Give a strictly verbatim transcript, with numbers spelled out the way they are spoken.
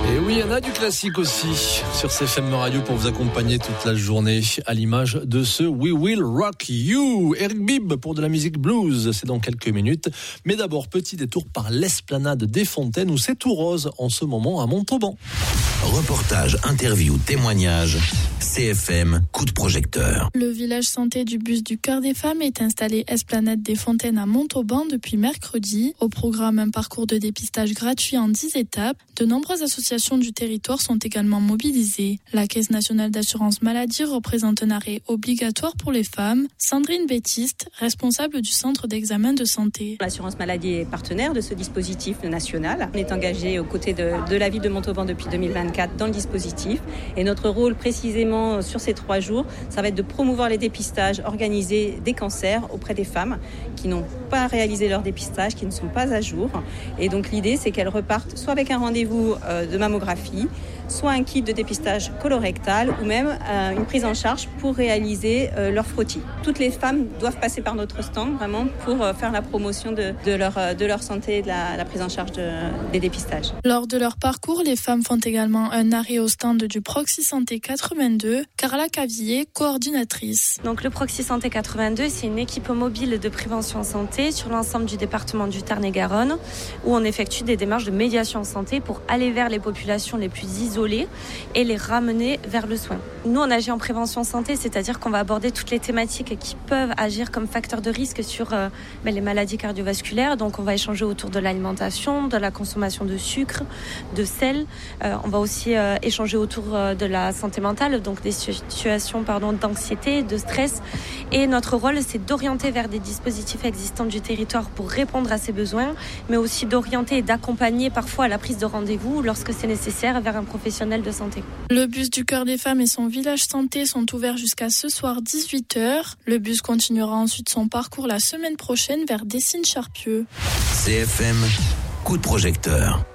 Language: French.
Et oui, il y en a du classique aussi sur C F M Radio pour vous accompagner toute la journée à l'image de ce We Will Rock You. Eric Bibb pour de la musique blues, c'est dans quelques minutes. Mais d'abord, petit détour par l'esplanade des Fontaines où c'est tout rose en ce moment à Montauban. Reportage, interview, témoignage, C F M, coup de projecteur. Le village santé du bus du Cœur des Femmes est installé esplanade des Fontaines à Montauban depuis mercredi. Au programme, un parcours de dépistage gratuit en dix étapes. De nombreuses associations du territoire sont également mobilisées. La Caisse nationale d'assurance maladie représente un arrêt obligatoire pour les femmes. Sandrine Bétiste, responsable du centre d'examen de santé. L'assurance maladie est partenaire de ce dispositif national. On est engagé aux côtés de, de la ville de Montauban depuis deux mille vingt-quatre dans le dispositif. Et notre rôle précisément sur ces trois jours, ça va être de promouvoir les dépistages organisés des cancers auprès des femmes qui n'ont pas réalisé leur dépistage, qui ne sont pas à jour. Et donc l'idée, c'est qu'elles repartent soit avec un rendez-vous de mammographie, soit un kit de dépistage colorectal ou même euh, une prise en charge pour réaliser euh, leur frottis. Toutes les femmes doivent passer par notre stand vraiment pour euh, faire la promotion de, de, leur, euh, de leur santé et de la, la prise en charge de, des dépistages. Lors de leur parcours, les femmes font également un arrêt au stand du Proxy Santé quatre-vingt-deux. Carla Cavillier, coordinatrice. Donc le Proxy Santé quatre-vingt-deux, c'est une équipe mobile de prévention santé sur l'ensemble du département du Tarn-et-Garonne où on effectue des démarches de médiation santé pour aller vers les populations les plus isolées et les ramener vers le soin. Nous, on agit en prévention santé, c'est-à-dire qu'on va aborder toutes les thématiques qui peuvent agir comme facteurs de risque sur euh, ben, les maladies cardiovasculaires. Donc, on va échanger autour de l'alimentation, de la consommation de sucre, de sel. Euh, on va aussi euh, échanger autour euh, de la santé mentale, donc des situations pardon, d'anxiété, de stress. Et notre rôle, c'est d'orienter vers des dispositifs existants du territoire pour répondre à ces besoins, mais aussi d'orienter et d'accompagner parfois à la prise de rendez-vous lorsque c'est nécessaire vers un professionnel de santé. Le bus du Cœur des Femmes et son village santé sont ouverts jusqu'à ce soir dix-huit heures. Le bus continuera ensuite son parcours la semaine prochaine vers Dessines-Charpieu. C F M, coup de projecteur.